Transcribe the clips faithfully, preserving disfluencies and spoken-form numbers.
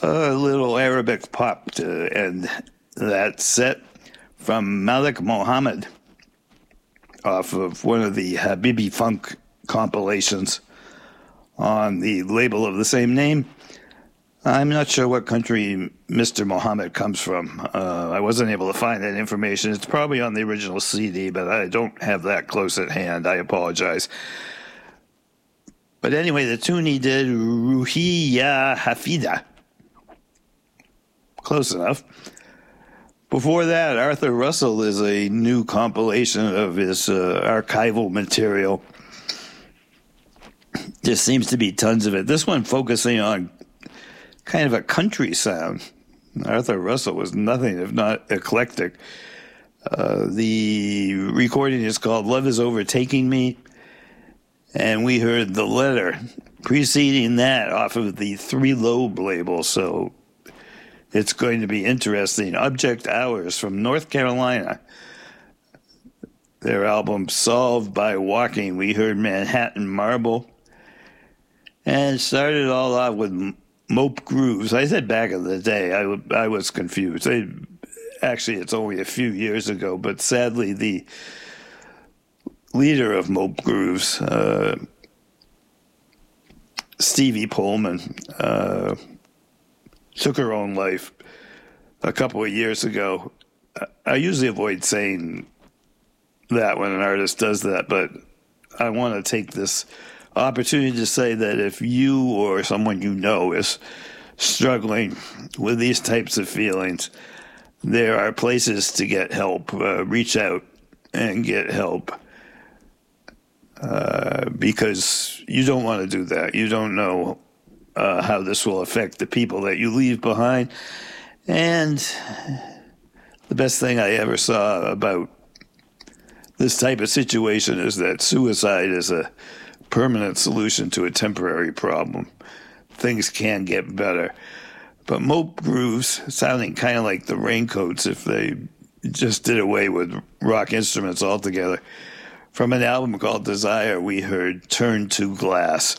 A little Arabic pop to end that set from Malik Mohammed off of one of the Habibi Funk compilations on the label of the same name. I'm not sure what country Mister Mohammed comes from. Uh, I wasn't able to find that information. It's probably on the original C D, but I don't have that close at hand. I apologize. But anyway, the tune he did, Ruhi Ya Hafida. Close enough. Before that, Arthur Russell is a new compilation of his uh, archival material. There seems to be tons of it. This one focusing on kind of a country sound. Arthur Russell was nothing if not eclectic. Uh, the recording is called Love Is Overtaking Me, and we heard The Letter preceding that off of the Three Lobe label, so it's going to be interesting. Object Hours from North Carolina. Their album Solved by Walking. We heard Manhattan Marble. And started all off with Mope Grooves. I said back in the day, I, I was confused. I, actually, it's only a few years ago, but sadly, the leader of Mope Grooves, uh, Stevie Pullman, uh, took her own life a couple of years ago. I usually avoid saying that when an artist does that, but I want to take this opportunity to say that if you or someone you know is struggling with these types of feelings, there are places to get help. Uh, reach out and get help. Uh, because you don't want to do that. You don't know Uh, how this will affect the people that you leave behind. And the best thing I ever saw about this type of situation is that suicide is a permanent solution to a temporary problem. Things can get better. But Mope Grooves, sounding kind of like the Raincoats if they just did away with rock instruments altogether. From an album called Desire, we heard Turn to Glass.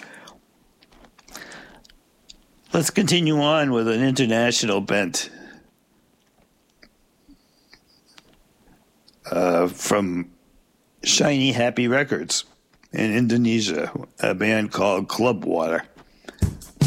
Let's continue on with an international bent uh, from Shiny Happy Records in Indonesia, a band called Club Water.